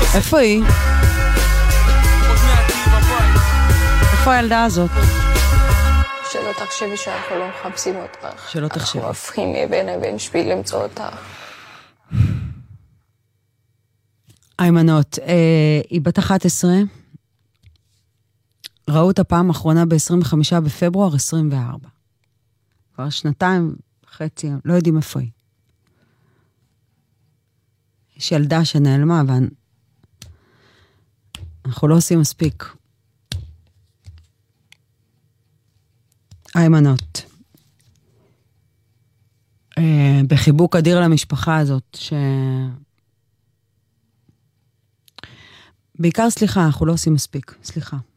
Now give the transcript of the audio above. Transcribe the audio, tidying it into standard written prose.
איפה היא? איפה הילדה הזאת? שלא תחשבי שאנחנו לא מחפשים אותך. שלא תחשבי. אנחנו הופכים מאבן אבן שביל למצוא אותך. איימנות, היא בת 11. ראו אותה פעם האחרונה ב-25 בפברואר 24. כבר 2.5, לא יודעים איפה היא. יש ילדה שנעלמה, ואנחנו לא עושים מספיק. איימנות. בחיבוק אדיר למשפחה הזאת, בעיקר סליחה, אנחנו לא עושים מספיק. סליחה.